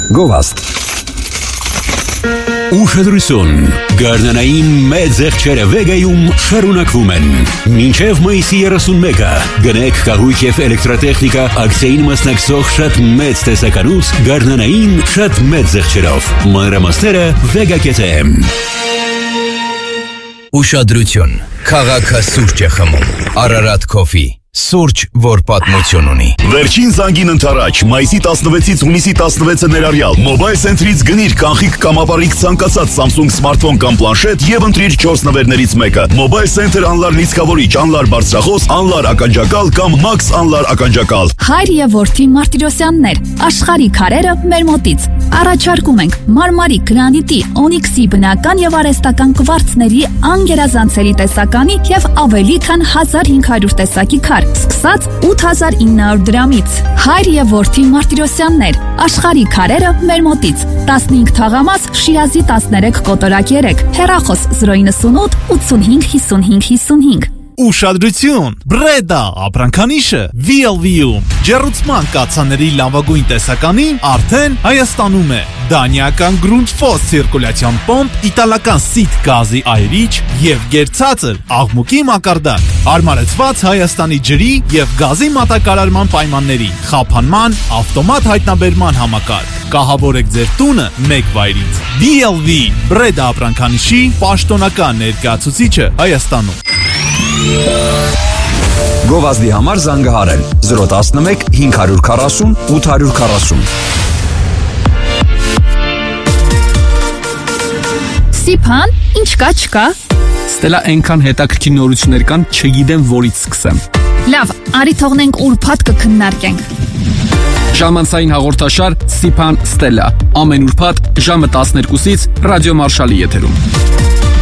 Գովաստ։ Ուշադրություն, գարնանային մեծ եղջերը Վեգայում շարունակվում են։ Մինչև մայիսի 31-ը գնեք կահույք և էլեկտրատեխնիկա ակցիային մասնակցող շատ մեծ տեսականուց գարնանային շատ մեծ եղջերով։ Մանրամասները Vega.am։ Ուշադրություն, քաղաքը սուրճ է խմում, Ararat Coffee, սուրճ, որ պատմություն ունի։ Վերջին զանգին ընթരാճ, մայիսի 16-ից հունիսի 16-ը ներառյալ, Mobile Center-ից գնիր կանխիկ կամ ապառիկ ցանկացած Samsung սմարթֆոն կամ պլանշետ եւ ընտրիր 4 նվերներից մեկը։ Mobile Center անլար լիցքավորիչ, անլար բարձրախոս, անլար ականջակալ կամ Max անլար ականջակալ։ Հայր եւ որդի Մարտիրոսյաններ, աշխարհի քարերը մեր մոտից։ Առաջարկում ենք մարմարի, գրանիտի, օնիքսի բնական եւ արհեստական կվարցների անգերազանցելի տեսականի եւ ավելի քան 1500 տեսակի քար, սկսած 8900 դրամից։ Հայր եւ որդի Մարտիրոսյաններ, աշխարհի քարերը մեր մոտից։ 15 թաղամաս, Շիրազի 13 կոտորակ 3, հեռախոս 098 85 55 55։ Ուշադրություն, Բրեդա ապրանքանիշը VLV-ում ջեռուցման կաթսաների լավագույն տեսականին արդեն Հայաստանում է։ Դանիական Grundfos ցիրկուլյացիոն պոմպ, իտալական Sit գազի այրիչ եւ գերցածր աղմուկի մակարդակ։ Հարմարեցված Հայաստանի ջրի եւ գազի մատակարարման պայմանների, խափանման, ավտոմատ հայտնաբերման համակարգ։ Կահավորեք ձեր տունը մեկ վայրից։ VLV Բրեդա ապրանքանիշի պաշտոնական ներկայացուցիչը Հայաստանում։ Գովազդի համար զանգահարել 011 540 840։ Սիփան, ինչ կա չկա։ Ստելա այնքան հետաքրքիր նորություններ կան, չգիտեմ որից սկսեմ։ Լավ, արի թողնենք ուրբաթ կքննարկենք։ Ժամանցային հաղորդաշար Սիփան Ստելա ամեն ուրբաթ ժամը 12-ից ռադիո Մարշալի եթերում։